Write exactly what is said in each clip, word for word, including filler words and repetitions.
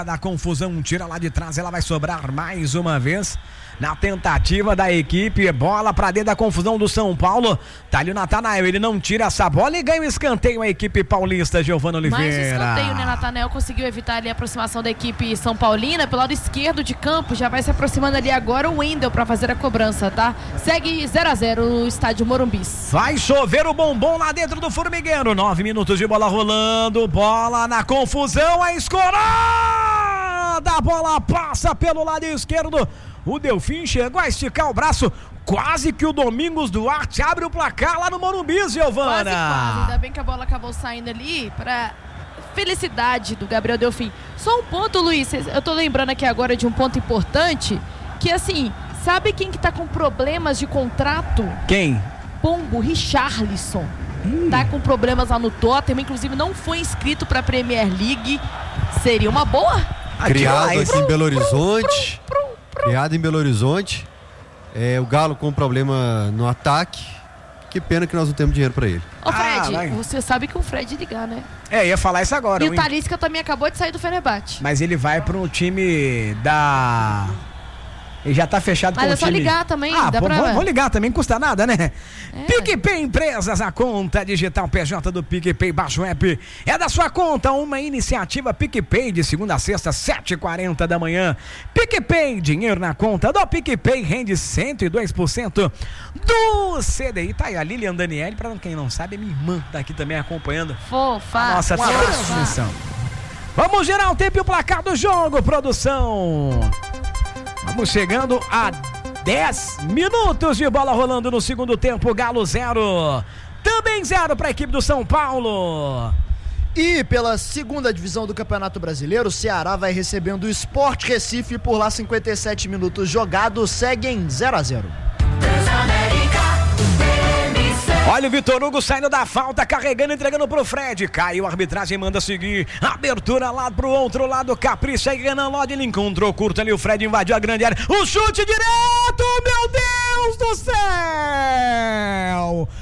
Da confusão, tira lá de trás, ela vai sobrar mais uma vez na tentativa da equipe, bola pra dentro da confusão do São Paulo, tá ali o Natanael, ele não tira essa bola e ganha o escanteio a equipe paulista, Giovana Oliveira. Mais escanteio, né? Natanael conseguiu evitar ali a aproximação da equipe São Paulina, pelo lado esquerdo de campo, já vai se aproximando ali agora o Wendel pra fazer a cobrança, tá? Segue zero a zero o estádio Morumbi. Vai chover o bombom lá dentro do formigueiro, nove minutos de bola rolando, bola na confusão, a escorada, a bola passa pelo lado esquerdo, o Delfim chegou a esticar o braço, quase que o Domingos Duarte abre o placar lá no Morumbi, Giovana. Quase, quase, ainda bem que a bola acabou saindo ali para felicidade do Gabriel Delfim. Só um ponto, Luiz, eu tô lembrando aqui agora de um ponto importante, que assim, sabe quem que tá com problemas de contrato? Quem? Pombo, Richarlison. Hum. Tá com problemas lá no Tottenham, inclusive não foi inscrito pra Premier League. Seria uma boa? Criado aqui, aqui em Belo Horizonte. Prum, prum, prum. Criado em Belo Horizonte. É, o Galo com problema no ataque. Que pena que nós não temos dinheiro pra ele. Ô Fred, ah, você sabe que o Fred ligar, né? É, ia falar isso agora. E o Talisca também acabou de sair do Fenerbahçe. Mas ele vai pro time da... Ele já tá fechado Mas com é o time. só ligar também, ah, dá pô, pra... vou, vou ligar também, custa nada, né? É. PicPay Empresas, a conta digital P J do PicPay Baixo App. É da sua conta, uma iniciativa PicPay de segunda a sexta, sete e quarenta da manhã. PicPay, dinheiro na conta do PicPay, rende cento e dois por cento do C D I. Tá aí a Lilian Daniele, pra quem não sabe, é minha irmã, tá aqui também acompanhando. Fofa. A nossa transmissão. Vamos gerar o tempo e o placar do jogo, produção. Vamos chegando a dez minutos de bola rolando no segundo tempo. Galo zero, também zero para a equipe do São Paulo. E pela segunda divisão do Campeonato Brasileiro, o Ceará vai recebendo o Sport Recife, por lá cinquenta e sete minutos jogados, segue em zero a zero. Olha o Vitor Hugo saindo da falta, carregando, entregando pro Fred. Caiu, a arbitragem manda seguir. Abertura lá pro outro lado, capricha e Renan Lodge, ele encontrou curto ali, o Fred invadiu a grande área. O chute direto, meu Deus do céu!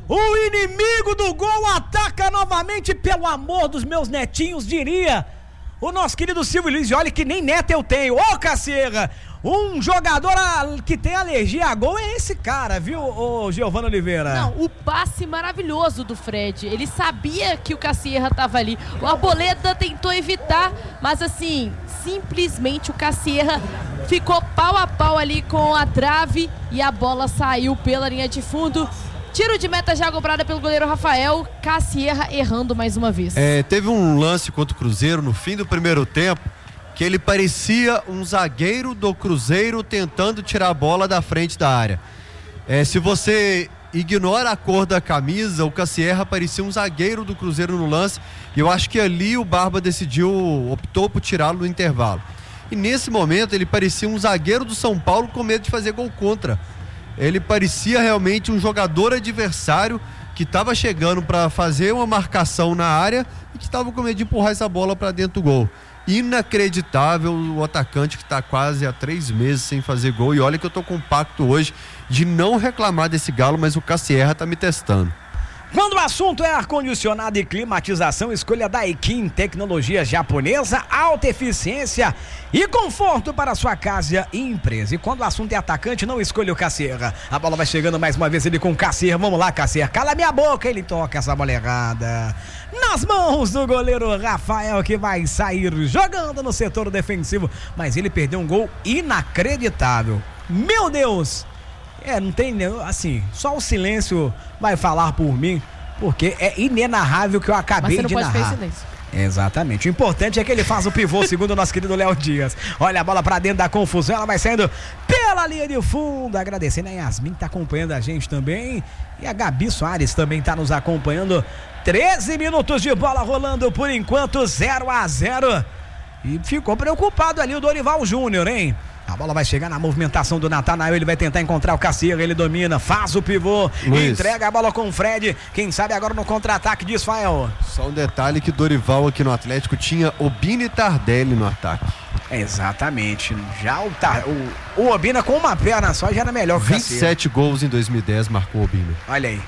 O inimigo do gol ataca novamente, pelo amor dos meus netinhos, diria o nosso querido Silvio Luiz. Olha que nem neto eu tenho. Ô, Cacera! Um jogador que tem alergia a gol é esse cara, viu, ô Giovana Oliveira? Não, o passe maravilhoso do Fred. Ele sabia que o Cassierra tava ali. O Arboleda tentou evitar, mas assim, simplesmente o Cassierra ficou pau a pau ali com a trave e a bola saiu pela linha de fundo. Tiro de meta já cobrada pelo goleiro Rafael. Cassierra errando mais uma vez. É, teve um lance contra o Cruzeiro no fim do primeiro tempo, que ele parecia um zagueiro do Cruzeiro tentando tirar a bola da frente da área. É, se você ignora a cor da camisa, o Cassierra parecia um zagueiro do Cruzeiro no lance, e eu acho que ali o Barba decidiu, optou por tirá-lo no intervalo. E nesse momento ele parecia um zagueiro do São Paulo com medo de fazer gol contra. Ele parecia realmente um jogador adversário que estava chegando para fazer uma marcação na área e que estava com medo de empurrar essa bola para dentro do gol. Inacreditável o atacante que está quase há três meses sem fazer gol. E olha que eu tô com um pacto hoje de não reclamar desse Galo, mas o Cassierra tá me testando. Quando o assunto é ar-condicionado e climatização, escolha Daikin, tecnologia japonesa, alta eficiência e conforto para sua casa e empresa. E quando o assunto é atacante, não escolha o Cassierra. A bola vai chegando mais uma vez, ele com o Cassierra. Vamos lá, Cassierra, cala minha boca, ele toca essa bola errada nas mãos do goleiro Rafael, que vai sair jogando no setor defensivo, mas ele perdeu um gol inacreditável. Meu Deus! É, não tem, assim, só o silêncio vai falar por mim, porque é inenarrável que eu acabei de narrar. Mas você não pode ter silêncio. Exatamente, o importante é que ele faz o pivô, segundo o nosso querido Léo Dias. Olha a bola pra dentro da confusão, ela vai saindo pela linha de fundo, agradecendo a Yasmin que tá acompanhando a gente também, e a Gabi Soares também tá nos acompanhando. Treze minutos de bola rolando por enquanto, zero a zero, e ficou preocupado ali o Dorival Júnior, hein? A bola vai chegar na movimentação do Natanael, ele vai tentar encontrar o Cassierra, ele domina, faz o pivô, Luiz. Entrega a bola com o Fred, quem sabe agora no contra-ataque de Isfael. Só um detalhe que Dorival aqui no Atlético tinha Obina e Tardelli no ataque. Exatamente, já o, o, o Obina com uma perna só já era melhor que o vinte e sete gols em dois mil e dez marcou o Obina. Olha aí.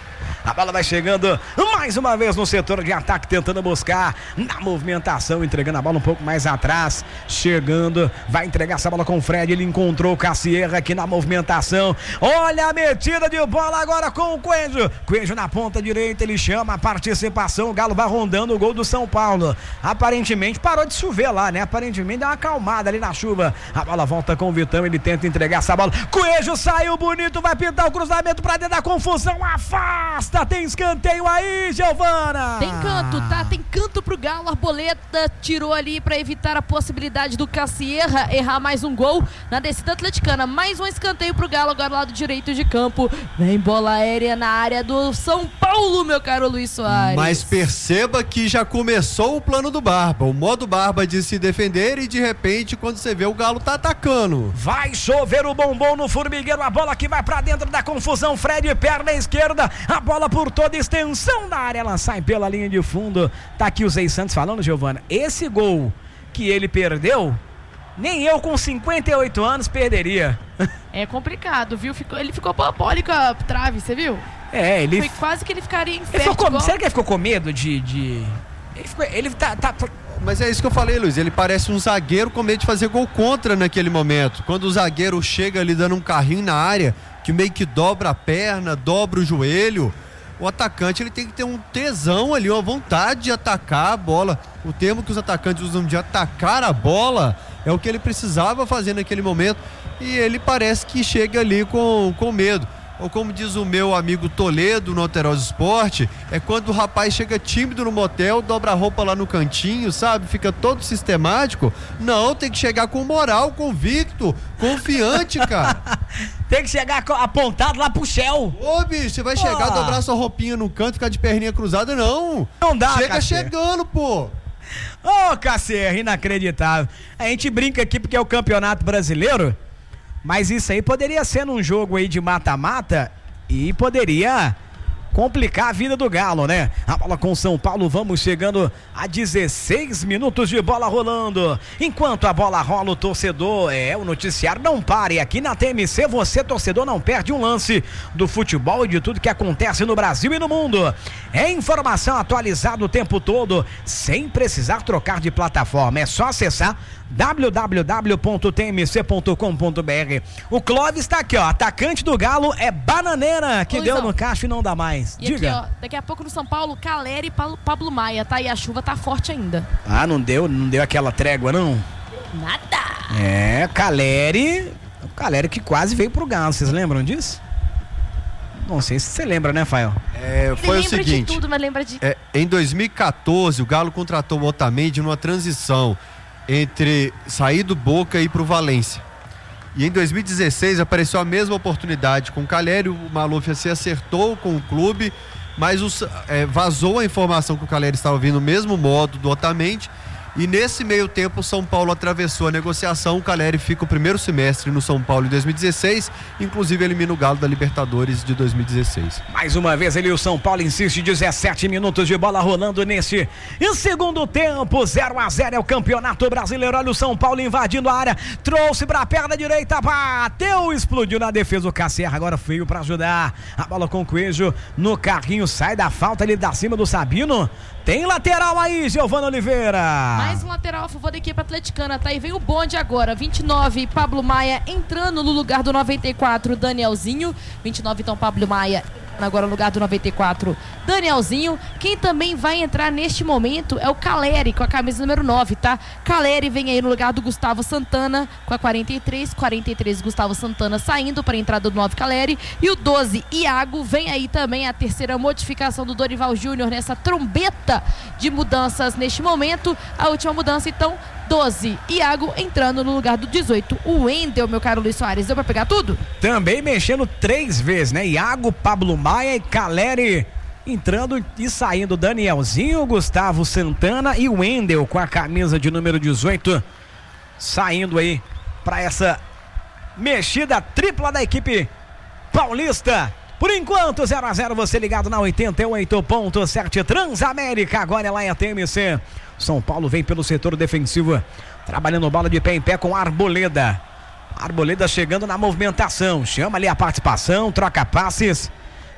A bola vai chegando mais uma vez no setor de ataque, tentando buscar na movimentação, entregando a bola um pouco mais atrás, chegando, vai entregar essa bola com o Fred, ele encontrou o Cassierra aqui na movimentação. Olha a metida de bola agora com o Coelho. Coelho na ponta direita, ele chama a participação, o Galo vai rondando o gol do São Paulo. Aparentemente parou de chover lá, né? Aparentemente deu uma acalmada ali na chuva. A bola volta com o Vitão, ele tenta entregar essa bola. Coelho saiu bonito, vai pintar o cruzamento pra dentro da confusão, afasta, tem escanteio aí, Giovana. Tem canto, tá? Tem canto pro Galo, Arboleda tirou ali pra evitar a possibilidade do Cassierra errar mais um gol na descida atleticana. Mais um escanteio pro Galo, agora lado direito de campo. Vem bola aérea na área do São Paulo, meu caro Luiz Soares. Mas perceba que já começou o plano do Barba, o modo Barba de se defender e de repente quando você vê o Galo tá atacando. Vai chover o bombom no formigueiro, a bola que vai pra dentro da confusão, Fred, perna esquerda, a bola por toda a extensão da área, ela sai pela linha de fundo. Tá aqui o Zé Santos falando, Giovana, esse gol que ele perdeu, nem eu com cinquenta e oito anos perderia. É complicado, viu? Ficou, ele ficou parabólico a trave, você viu? É, ele... Foi quase que ele ficaria em ele ficou com... Será que ele ficou com medo de... de... Ele, ficou... ele tá... tá... Mas é isso que eu falei, Luiz, ele parece um zagueiro com medo de fazer gol contra naquele momento. Quando o zagueiro chega ali dando um carrinho na área, que meio que dobra a perna, dobra o joelho, o atacante ele tem que ter um tesão ali, uma vontade de atacar a bola. O termo que os atacantes usam de atacar a bola é o que ele precisava fazer naquele momento, e ele parece que chega ali com, com medo. Ou como diz o meu amigo Toledo no Alterosa Esporte, é quando o rapaz chega tímido no motel, dobra a roupa lá no cantinho, sabe? Fica todo sistemático. Não, tem que chegar com moral, convicto, confiante, cara. Tem que chegar apontado lá pro Shell. Ô, bicho, você vai pô. chegar, dobrar sua roupinha no canto, ficar de perninha cruzada, não. Não dá, Chega Cassierra. chegando, pô. Ô, oh, Cassierra, inacreditável. A gente brinca aqui porque é o Campeonato Brasileiro, mas isso aí poderia ser num jogo aí de mata-mata e poderia complicar a vida do Galo, né? A bola com São Paulo, vamos chegando a dezesseis minutos de bola rolando. Enquanto a bola rola, o torcedor, é, o noticiário não para. E aqui na T M C, você, torcedor, não perde um lance do futebol e de tudo que acontece no Brasil e no mundo. É informação atualizada o tempo todo, sem precisar trocar de plataforma. É só acessar w w w ponto t m c ponto com ponto b r. O Clóvis está aqui, ó. Atacante do Galo é Bananeira, que Luizão, deu no cacho e não dá mais. E Diga. aqui, ó, daqui a pouco no São Paulo, Caleri e Pablo Maia, tá? E a chuva tá forte ainda. Ah, não deu, não deu aquela trégua, não? Nada. É, Caleri, o Caleri que quase veio pro Galo, vocês lembram disso? Não sei se você lembra, né, Fael? É, foi Ele o lembra seguinte, de tudo, mas lembra de... é, em dois mil e quatorze o Galo contratou o Otamendi numa transição entre sair do Boca e ir pro Valência. E em dois mil e dezesseis apareceu a mesma oportunidade com o Caleri, o Maluf se acertou com o clube, mas os, é, vazou a informação que o Caleri estava vindo no mesmo modo do Otamendi, e nesse meio tempo o São Paulo atravessou a negociação. O Caleri fica o primeiro semestre no São Paulo em dois mil e dezesseis, inclusive elimina o Galo da Libertadores de dois mil e dezesseis. Mais uma vez ele, o São Paulo insiste, dezessete minutos de bola rolando nesse e segundo tempo, zero a zero é o Campeonato Brasileiro. Olha o São Paulo invadindo a área, trouxe pra perna direita, bateu, explodiu na defesa o Cassierra, agora feio pra ajudar, a bola com o Coelho no carrinho, sai da falta ali da cima do Sabino. Tem lateral aí, Giovana Oliveira. Mais um lateral a favor da equipe atleticana, tá? E vem o bonde agora, vinte e nove, Pablo Maia entrando no lugar do noventa e quatro, Danielzinho. vinte e nove, então, Pablo Maia agora no lugar do noventa e quatro, Danielzinho. Quem também vai entrar neste momento é o Caleri, com a camisa número nove, tá? Caleri vem aí no lugar do Gustavo Santana, com a quarenta e três, quarenta e três, Gustavo Santana saindo para a entrada do nove, Caleri. E o doze, Iago, vem aí também a terceira modificação do Dorival Júnior nessa trombeta de mudanças neste momento. A última mudança, então, doze, Iago entrando no lugar do dezoito, o Wendel, meu caro Luiz Soares. Deu pra pegar tudo? Também mexendo três vezes, né? Iago, Pablo Maia e Caleri entrando e saindo. Danielzinho, Gustavo Santana e Wendel com a camisa de número dezoito saindo aí pra essa mexida tripla da equipe paulista. Por enquanto, zero a zero, você ligado na oitenta e oito ponto sete Transamérica, agora é lá em A T M C. São Paulo vem pelo setor defensivo, trabalhando bola de pé em pé com Arboleda. Arboleda chegando na movimentação, chama ali a participação, troca passes.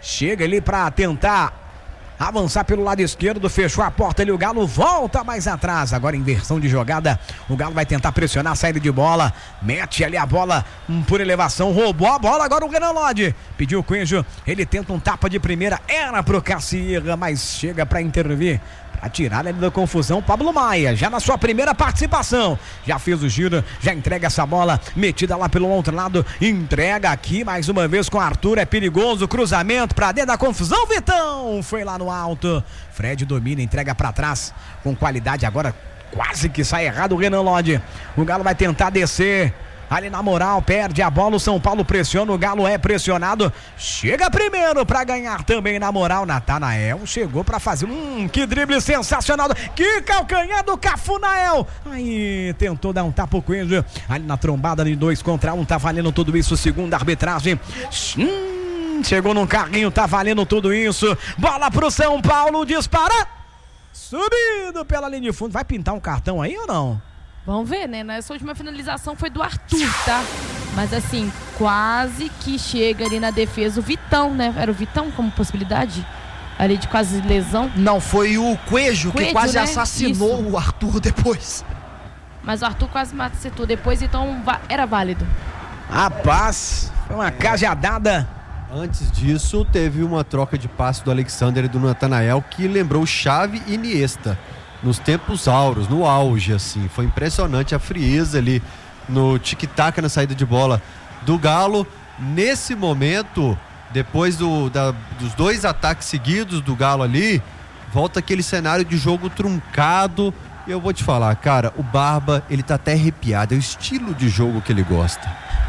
chega ali pra tentar avançar pelo lado esquerdo, fechou a porta ali, o Galo volta mais atrás, agora inversão de jogada, o Galo vai tentar pressionar a saída de bola, mete ali a bola hum, por elevação, roubou a bola, agora o Renan Lodge, pediu o Coelho, ele tenta um tapa de primeira, era pro Caciera, mas chega pra intervir, a tirar ali da confusão, Pablo Maia, já na sua primeira participação, já fez o giro, já entrega essa bola, metida lá pelo outro lado, entrega aqui mais uma vez com o Arthur, é perigoso, cruzamento pra dentro da confusão, Vitão, foi lá no alto, Fred domina, entrega pra trás, com qualidade agora, quase que sai errado o Renan Lodge, o Galo vai tentar descer, ali na moral, perde a bola, o São Paulo pressiona, o Galo é pressionado, chega primeiro pra ganhar também na moral, Natanael chegou pra fazer, hum, que drible sensacional, que calcanhar do Cafunael, aí tentou dar um tapa Coelho, ali na trombada de dois contra um, tá valendo tudo isso, segunda arbitragem, hum, chegou num carrinho, tá valendo tudo isso, bola pro São Paulo, dispara, subido pela linha de fundo, vai pintar um cartão aí ou não? Vamos ver, né? Essa última finalização foi do Arthur, tá? Mas assim, quase que chega ali na defesa o Vitão, né? Era o Vitão como possibilidade? Ali de quase lesão. Não, foi o Coelho que quase né? assassinou Isso. o Arthur depois. Mas o Arthur quase matou depois, então era válido. Rapaz, foi uma cajadada. Antes disso, teve uma troca de passe do Alexander e do Natanael que lembrou Xavi e Iniesta. Nos tempos áureos, no auge, assim. Foi impressionante a frieza ali no tic-tac na saída de bola do Galo. Nesse momento, depois do, da, dos dois ataques seguidos do Galo ali, volta aquele cenário de jogo truncado. E eu vou te falar, cara, o Barba, ele tá até arrepiado. É o estilo de jogo que ele gosta.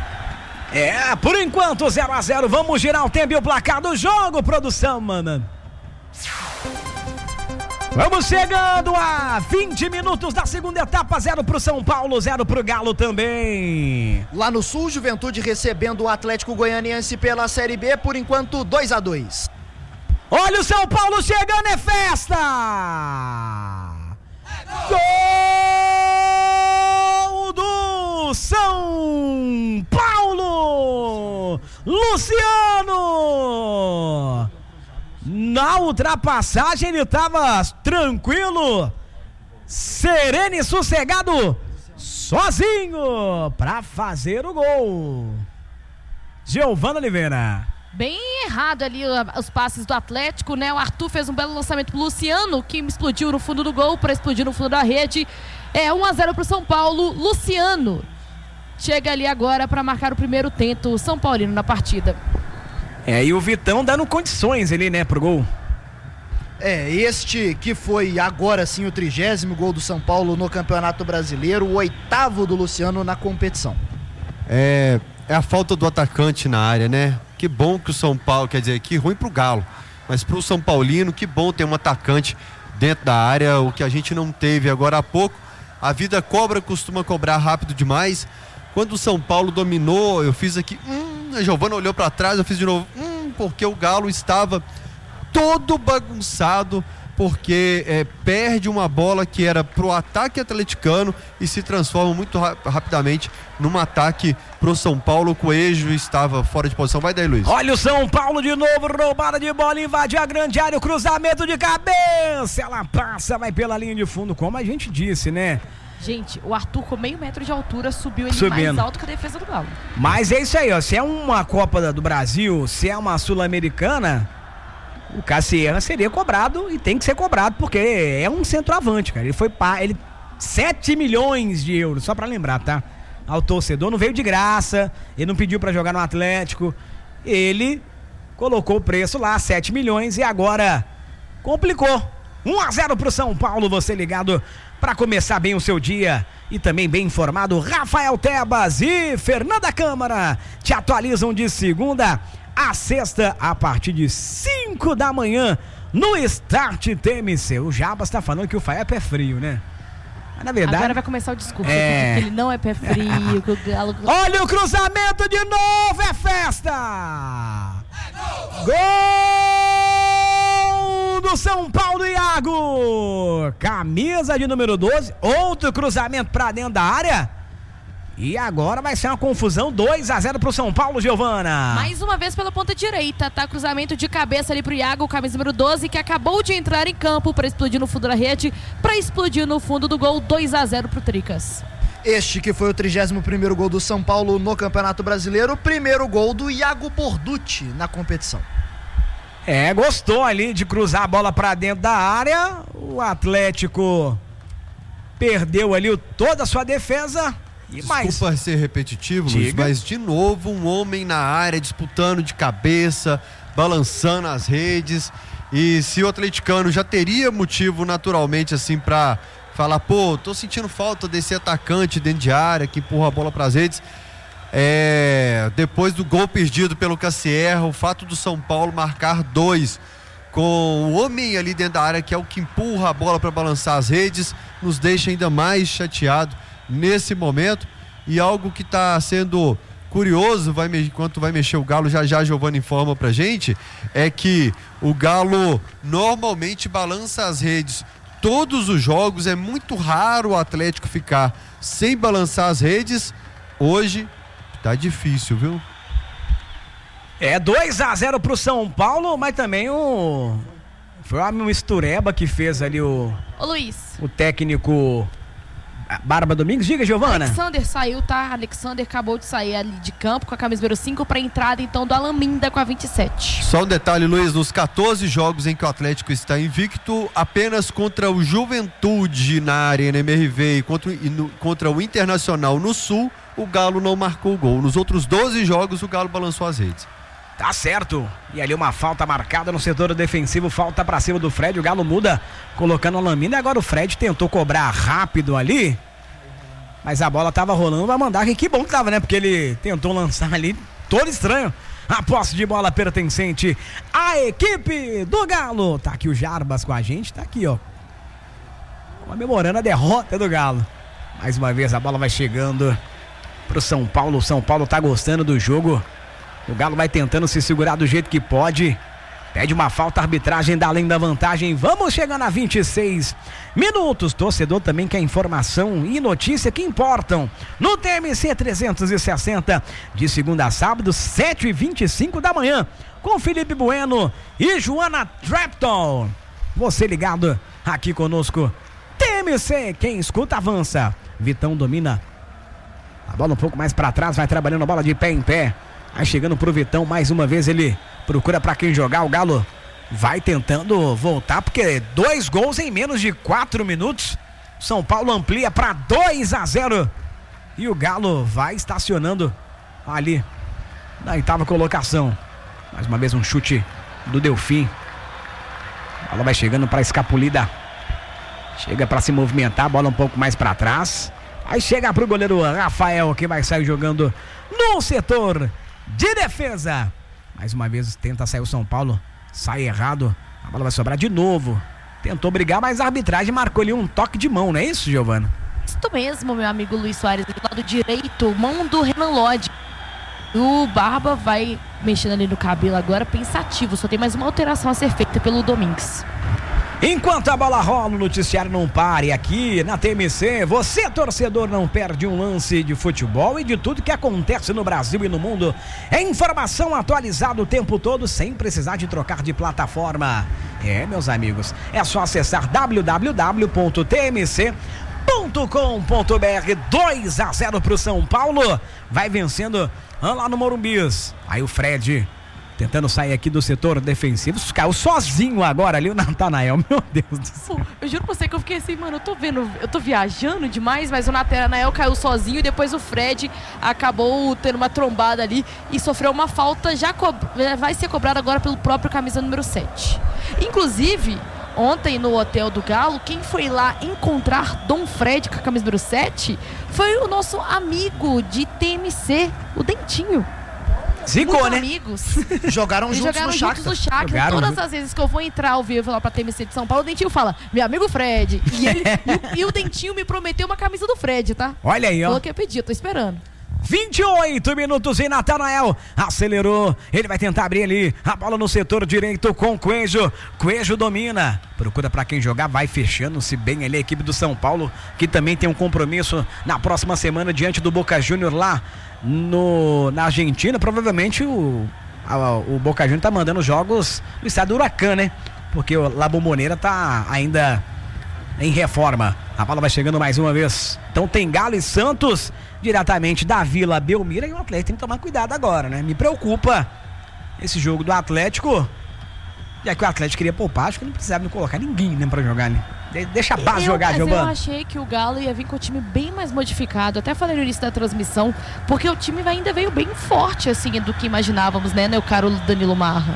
É, por enquanto, zero a zero. Vamos girar o tempo e o placar do jogo, produção, mano. Vamos chegando a vinte minutos da segunda etapa, zero pro São Paulo, zero pro Galo também. Lá no Sul, Juventude recebendo o Atlético Goianiense pela Série B, por enquanto dois a dois. Olha o São Paulo chegando, é festa! Gol do São Paulo! Luciano! Na ultrapassagem ele estava tranquilo, sereno e sossegado, sozinho para fazer o gol. Giovana Oliveira. Bem errado ali os passes do Atlético, né? O Arthur fez um belo lançamento pro Luciano, que explodiu no fundo do gol para explodir no fundo da rede. É um a zero pro São Paulo. Luciano chega ali agora para marcar o primeiro tento São Paulino na partida. É, e o Vitão dando condições ali, né, pro gol. É, este que foi agora sim o trigésimo gol do São Paulo no Campeonato Brasileiro, o oitavo do Luciano na competição. É, é a falta do atacante na área, né? Que bom que o São Paulo, quer dizer, que ruim pro Galo, mas pro São Paulino, que bom ter um atacante dentro da área, o que a gente não teve agora há pouco. A vida cobra, costuma cobrar rápido demais. Quando o São Paulo dominou, eu fiz aqui, hum, a Giovana olhou para trás, eu fiz de novo, hum, porque o Galo estava todo bagunçado, porque é, perde uma bola que era pro ataque atleticano e se transforma muito ra- rapidamente num ataque pro São Paulo. O Coelho estava fora de posição. Vai daí, Luiz. Olha o São Paulo de novo, roubada de bola, invade a grande área, o cruzamento de cabeça, ela passa, vai pela linha de fundo, como a gente disse, né? Gente, o Arthur com meio metro de altura subiu ele Subindo. mais alto que a defesa do Galo. Mas é isso aí, ó, se é uma Copa do Brasil, se é uma Sul-Americana, o Caciera seria cobrado e tem que ser cobrado, porque é um centroavante, cara. Ele foi pá, ele sete milhões de euros, só pra lembrar, tá? Ao torcedor, não veio de graça, ele não pediu pra jogar no Atlético, ele colocou o preço lá, sete milhões, e agora complicou. um a zero pro São Paulo, você ligado para começar bem o seu dia e também bem informado. Rafael Tebas e Fernanda Câmara te atualizam de segunda a sexta a partir de cinco da manhã no Start T M C. O Jabas tá falando que o Faé é pé frio, né? Mas na verdade... Agora vai começar o discurso É. que ele não é pé frio, que o Galo... Olha o cruzamento de novo, é festa! Gol do São Paulo, Iago! Camisa de número doze, outro cruzamento pra dentro da área. E agora vai ser uma confusão, dois a zero pro São Paulo, Giovana. Mais uma vez pela ponta direita, tá? Cruzamento de cabeça ali pro Iago, camisa número doze, que acabou de entrar em campo para explodir no fundo da rede, para explodir no fundo do gol, dois a zero pro Tricas. Este que foi o trigésimo primeiro gol do São Paulo no Campeonato Brasileiro, primeiro gol do Iago Borducci na competição. É, gostou ali de cruzar a bola pra dentro da área, o Atlético perdeu ali toda a sua defesa. E Desculpa mais... ser repetitivo, Luiz, mas de novo um homem na área disputando de cabeça, balançando as redes. E se o atleticano já teria motivo naturalmente assim pra falar, pô, tô sentindo falta desse atacante dentro de área que empurra a bola pras redes. É, depois do gol perdido pelo Cassierra, o fato do São Paulo marcar dois com o homem ali dentro da área que é o que empurra a bola para balançar as redes, nos deixa ainda mais chateado nesse momento. E algo que está sendo curioso, vai, enquanto vai mexer o Galo, já já a Giovana informa pra gente, é que o Galo normalmente balança as redes todos os jogos, é muito raro o Atlético ficar sem balançar as redes. Hoje tá difícil, viu? É dois a zero pro São Paulo, mas também o foi o mistureba que fez ali o Ô Luiz, o técnico Barba Domingos. Diga, Giovana. Alexander saiu, tá? Alexander acabou de sair ali de campo com a camisa número cinco para entrada então do Alaminda com a vinte e sete. Só um detalhe, Luiz, nos quatorze jogos em que o Atlético está invicto, apenas contra o Juventude na Arena M R V e contra, e no, contra o Internacional no Sul, o Galo não marcou gol. Nos outros doze jogos o Galo balançou as redes. Tá certo. E ali uma falta marcada no setor defensivo, falta pra cima do Fred, o Galo muda, colocando a Lamina. Agora o Fred tentou cobrar rápido ali, mas a bola tava rolando, vai mandar, que bom que tava, né? Porque ele tentou lançar ali, todo estranho. A posse de bola pertencente à equipe do Galo. Tá aqui o Jarbas com a gente, tá aqui, ó, comemorando a derrota do Galo. Mais uma vez a bola vai chegando pro São Paulo. O São Paulo tá gostando do jogo. O Galo vai tentando se segurar do jeito que pode. Pede uma falta, a arbitragem dá além da vantagem. Vamos chegando a vinte e seis minutos. Torcedor também quer informação e notícia que importam no T M C trezentos e sessenta, de segunda a sábado, sete e vinte e cinco da manhã, com Felipe Bueno e Joana Trapton. Você ligado aqui conosco. T M C, quem escuta avança. Vitão domina a bola um pouco mais para trás, vai trabalhando a bola de pé em pé. Aí chegando pro Vitão, mais uma vez ele procura pra quem jogar. O Galo vai tentando voltar, porque dois gols em menos de quatro minutos. São Paulo amplia pra dois a zero. E o Galo vai estacionando ali na oitava colocação. Mais uma vez um chute do Delfim. A bola vai chegando pra escapulida. Chega pra se movimentar, a bola um pouco mais pra trás. Aí chega pro goleiro Rafael, que vai sair jogando no setor de defesa. Mais uma vez tenta sair o São Paulo, sai errado, a bola vai sobrar de novo. Tentou brigar, mas a arbitragem marcou ali um toque de mão, não é isso, Giovana? Isso mesmo, meu amigo Luiz Soares, do lado direito, mão do Renan Lodge. O Barba vai mexendo ali no cabelo agora, pensativo, só tem mais uma alteração a ser feita pelo Domingos. Enquanto a bola rola, o noticiário não pare aqui na T M C. Você, torcedor, não perde um lance de futebol e de tudo que acontece no Brasil e no mundo. É informação atualizada o tempo todo, sem precisar de trocar de plataforma. É, meus amigos, é só acessar w w w ponto t m c ponto com ponto b r. dois a zero pro São Paulo. Vai vencendo lá no Morumbis. Aí o Fred tentando sair aqui do setor defensivo, caiu sozinho agora ali o Natanael, meu Deus do céu. Pô, eu juro pra você que eu fiquei assim, mano, eu tô vendo, eu tô viajando demais, mas o Natanael caiu sozinho e depois o Fred acabou tendo uma trombada ali e sofreu uma falta, já co- vai ser cobrada agora pelo próprio camisa número sete. Inclusive, ontem no hotel do Galo, quem foi lá encontrar Dom Fred com a camisa número sete foi o nosso amigo de T M C, o Dentinho. Zicou, Muito né? amigos. Jogaram Eles juntos jogaram no juntos Shakhtar. no Shakhtar. Jogaram Todas juntos. as vezes que eu vou entrar ao vivo lá pra T M C de São Paulo, o Dentinho fala, meu amigo Fred. E, ele, e, o, e o Dentinho me prometeu uma camisa do Fred, tá? Olha aí, ó. Falou que ia pedir, eu tô esperando. vinte e oito minutos em Natanael. Acelerou. Ele vai tentar abrir ali. A bola no setor direito com Coelho. Coelho domina. Procura pra quem jogar. Vai fechando-se bem ali a equipe do São Paulo, que também tem um compromisso na próxima semana diante do Boca Juniors lá no, na Argentina. Provavelmente o, a, o Boca Juniors tá mandando jogos no estado do Huracan, né? Porque o La Bombonera tá ainda em reforma. A bola vai chegando mais uma vez. Então tem Galo e Santos diretamente da Vila Belmiro, e o Atlético tem que tomar cuidado agora, né? Me preocupa esse jogo do Atlético, já que o Atlético queria poupar, acho que não precisava colocar ninguém, né, pra jogar, né? De- deixa a base eu, jogar, mas Giovana. eu achei que o Galo ia vir com o time bem mais modificado. Até falei no início da transmissão, porque o time ainda veio bem forte, assim, do que imaginávamos, né, meu caro Danilo Marra?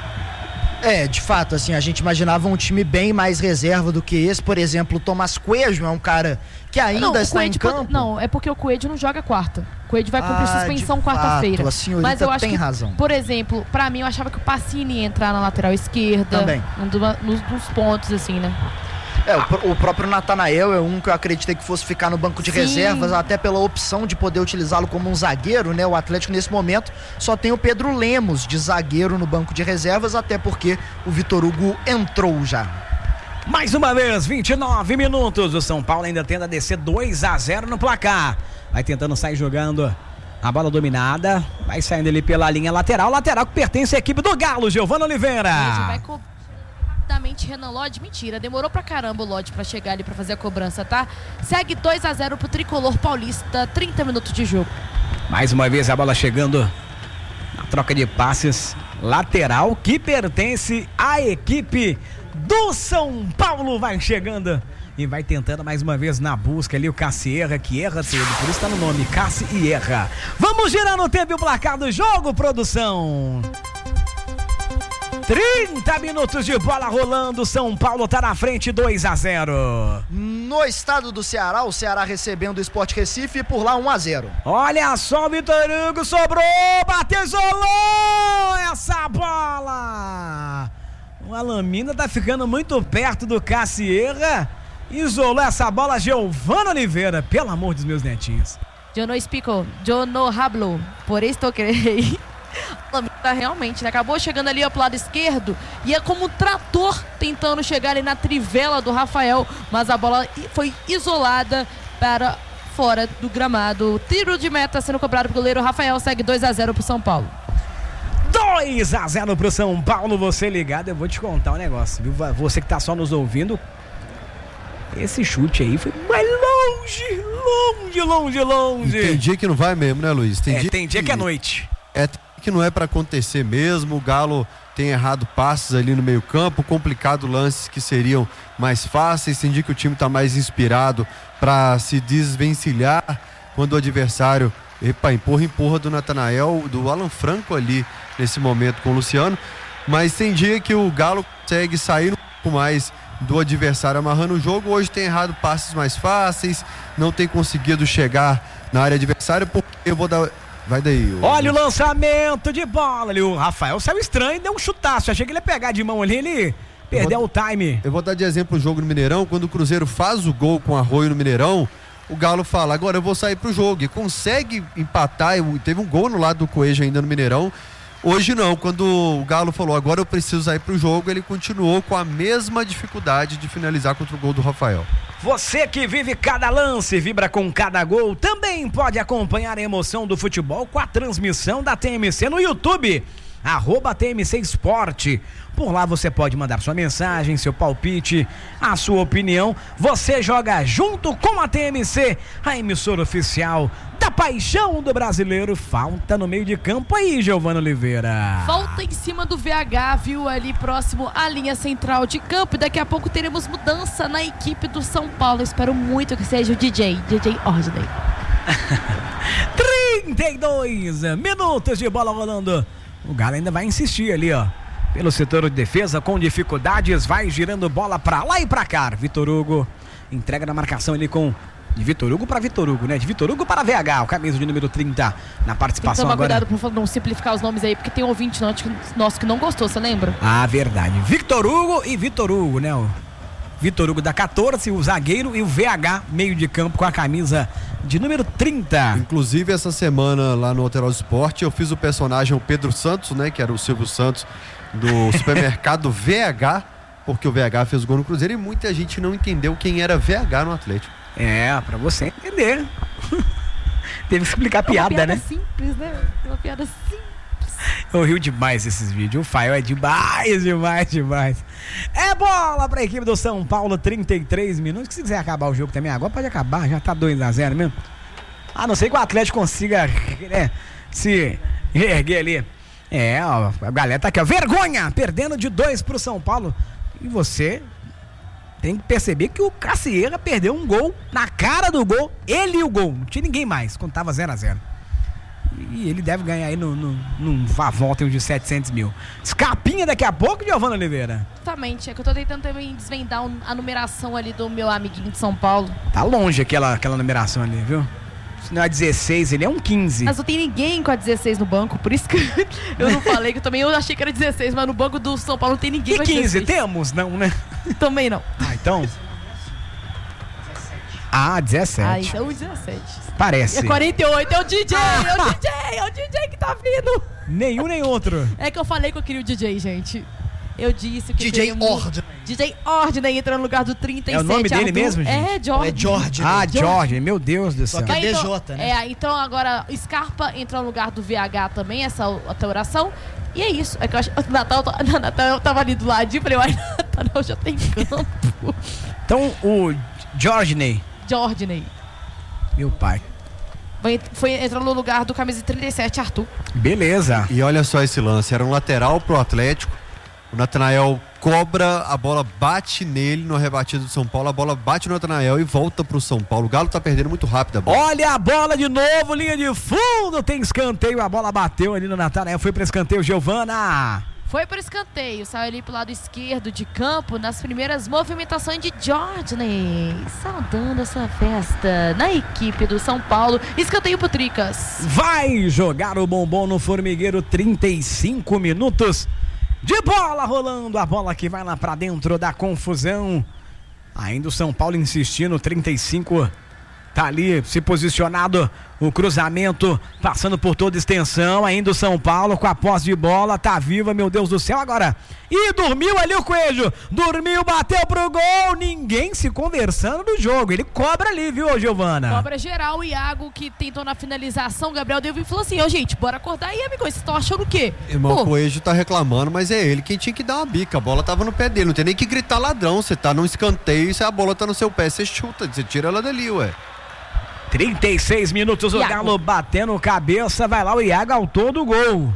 É, de fato, assim, a gente imaginava um time bem mais reserva do que esse. Por exemplo, o Tomás Coelho é um cara que ainda não, está em Coelho campo. pode- não, é porque o Coelho não joga quarta. O Coelho vai cumprir Ah, suspensão de quarta-feira. fato, a senhorita Mas eu acho tem que, razão. por exemplo, pra mim eu achava que o Pacini ia entrar na lateral esquerda. Também. Um do- nos, dos pontos, assim, né? É, o, pr- o próprio Natanael é um que eu acreditei que fosse ficar no banco de Sim. reservas, até pela opção de poder utilizá-lo como um zagueiro, né? O Atlético nesse momento só tem o Pedro Lemos de zagueiro no banco de reservas, até porque o Vitor Hugo entrou já. Mais uma vez, vinte e nove minutos. O São Paulo ainda tenta descer dois a zero no placar. Vai tentando sair jogando a bola dominada. Vai saindo ali pela linha lateral. Lateral que pertence à equipe do Galo, Giovana Oliveira. Ele vai co- rapidamente Renan Lodge. Mentira, demorou pra caramba o Lodge pra chegar ali pra fazer a cobrança, tá? Segue dois a zero pro Tricolor Paulista, trinta minutos de jogo. Mais uma vez a bola chegando na troca de passes. Lateral que pertence à equipe do São Paulo. Vai chegando e vai tentando mais uma vez na busca ali o Cassi erra, que erra tudo. Por isso tá no nome, Cassi e erra. Vamos girar no tempo e o placar do jogo, produção. trinta minutos de bola rolando. São Paulo tá na frente, dois a zero. No estado do Ceará, o Ceará recebendo o Sport Recife, por lá um a zero. Olha só, o Vitor Hugo sobrou, bateu, isolou essa bola. O Alamina tá ficando muito perto do Cassierra. Isolou essa bola, Giovana Oliveira, pelo amor dos meus netinhos. Eu não explico, eu não hablo, por isso eu creio. Tá realmente, né? Acabou chegando ali ó, pro lado esquerdo e é como um trator tentando chegar ali na trivela do Rafael, mas a bola foi isolada para fora do gramado. Tiro de meta sendo cobrado pro goleiro Rafael, segue dois a zero pro São Paulo. dois a zero pro São Paulo, você ligado, eu vou te contar um negócio, viu? Você que tá só nos ouvindo, esse chute aí foi mais longe, longe, longe, longe. E tem dia que não vai mesmo, né, Luiz? Tem, é, dia, tem dia que é noite. É que não é pra acontecer mesmo. O Galo tem errado passes ali no meio campo, complicado lances que seriam mais fáceis. Tem dia que o time tá mais inspirado pra se desvencilhar quando o adversário, epa, empurra, empurra do Natanael, do Alan Franco ali nesse momento com o Luciano. Mas tem dia que o Galo consegue sair um pouco mais do adversário amarrando o jogo. Hoje tem errado passes mais fáceis, não tem conseguido chegar na área adversária, porque eu vou dar... Vai daí. O... Olha o lançamento de bola ali. O Rafael saiu estranho e deu um chutaço. Achei que ele ia pegar de mão ali, ele perdeu vou... o time. Eu vou dar de exemplo o jogo no Mineirão. Quando o Cruzeiro faz o gol com Arroio no Mineirão, o Galo fala, agora eu vou sair pro jogo. E consegue empatar. Teve um gol no lado do Coelho ainda no Mineirão. Hoje não. Quando o Galo falou, agora eu preciso sair pro jogo, ele continuou com a mesma dificuldade de finalizar contra o gol do Rafael. Você que vive cada lance, vibra com cada gol, também pode acompanhar a emoção do futebol com a transmissão da T M C no YouTube, arroba T M C Esporte. Por lá você pode mandar sua mensagem, seu palpite, a sua opinião. Você joga junto com a T M C, a emissora oficial da paixão do brasileiro. Falta no meio de campo aí, Giovana Oliveira. Falta em cima do V H, viu? Ali próximo à linha central de campo. E daqui a pouco teremos mudança na equipe do São Paulo. Espero muito que seja o D J, D J Ordley. trinta e dois minutos de bola rolando. O Galo ainda vai insistir ali, ó. Pelo setor de defesa, com dificuldades, vai girando bola pra lá e pra cá. Vitor Hugo entrega na marcação ali com... De Vitor Hugo para Vitor Hugo, né? De Vitor Hugo para V H, o camisa de número trinta na participação Tem que tomar agora. cuidado pra não simplificar os nomes aí, porque tem um ouvinte nosso que não gostou, você lembra? Ah, verdade. Victor Hugo e Vitor Hugo, né? O Vitor Hugo da quatorze, o zagueiro, e o V H, meio de campo, com a camisa de número trinta. Inclusive, essa semana lá no Alterosa Esporte, eu fiz o personagem o Pedro Santos, né? Que era o Silvio Santos do supermercado V H, porque o V H fez gol no Cruzeiro e muita gente não entendeu quem era V H no Atlético. É, pra você entender. Teve que explicar a piada, uma piada né? simples, né? Uma piada simples. Eu rio demais esses vídeos. O Fael é demais, demais, demais. É bola pra equipe do São Paulo, trinta e três minutos. Se quiser acabar o jogo também agora, pode acabar. Já tá dois a zero mesmo. A não ser que o Atlético consiga, né, se erguer ali. É, ó, a galera tá aqui, ó. Vergonha! Perdendo de dois pro São Paulo. E você tem que perceber que o Cassieira perdeu um gol na cara do gol. Ele e o gol. Não tinha ninguém mais quando tava zero a zero. E ele deve ganhar aí no, no, num volta de setecentos mil. Escapinha daqui a pouco, Giovana Oliveira. Exatamente, é que eu tô tentando também desvendar um, a numeração ali do meu amiguinho de São Paulo. Tá longe aquela, aquela numeração ali, viu? Se não é dezesseis, ele é um quinze. Mas não tem ninguém com a dezesseis no banco, por isso que eu não falei, que eu também eu achei que era dezesseis, mas no banco do São Paulo não tem ninguém e com a quinze, dezesseis. temos? Não, né? Também não. Ah, então... Ah, dezessete. Ah, então dezessete. Parece. É quarenta e oito, é o D J, é o D J, é o D J que tá vindo. Nenhum nem outro. É que eu falei que eu queria o D J, gente. Eu disse que D J queria um- Ordem. D J Ordem entra no lugar do trinta e sete. É o nome dele Arthur. mesmo, gente? É, Jorge. É Jorge. Ah, né? Jorge, meu Deus do Só céu. que é Mas D então- J, né? É, então agora Scarpa entra no lugar do V H também, essa outra oração. E é isso. É que eu acho. O Natal, o Natal tava ali do ladinho, falei, uai, Natal já tem campo. Então, o Jorginei, Jorge, meu pai. Foi, foi entrando no lugar do camisa trinta e sete, Arthur. Beleza. E olha só esse lance, era um lateral pro Atlético. O Natanael cobra, a bola bate nele no rebatido do São Paulo, a bola bate no Natanael e volta pro São Paulo. O Galo tá perdendo muito rápido a bola. Olha a bola de novo, linha de fundo, tem escanteio, a bola bateu ali no Natanael, foi para escanteio, Giovana. Foi para escanteio, saiu ali pro lado esquerdo de campo nas primeiras movimentações de Jorge, saudando essa festa na equipe do São Paulo. Escanteio pro Tricas. Vai jogar o bombom no formigueiro, trinta e cinco minutos de bola rolando, a bola que vai lá pra dentro da confusão. Ainda o São Paulo insistindo, trinta e cinco, tá ali se posicionado, o cruzamento passando por toda extensão, ainda o São Paulo com a posse de bola, tá viva, meu Deus do céu, agora, e dormiu ali o Coelho, dormiu, bateu pro gol, ninguém se conversando no jogo, ele cobra ali, viu, Giovana? Cobra geral, o Iago que tentou na finalização, Gabriel Delvin falou assim, ô gente, bora acordar aí, amigo, vocês estão achando o quê? Irmão, Pô, o Coelho tá reclamando, mas é ele quem tinha que dar uma bica. A bola tava no pé dele, não tem nem que gritar ladrão. Você tá num escanteio e se a bola tá no seu pé, você chuta, você tira ela dali, ué. trinta e seis minutos, o Iago. Galo batendo cabeça, vai lá o Iago, autor do gol.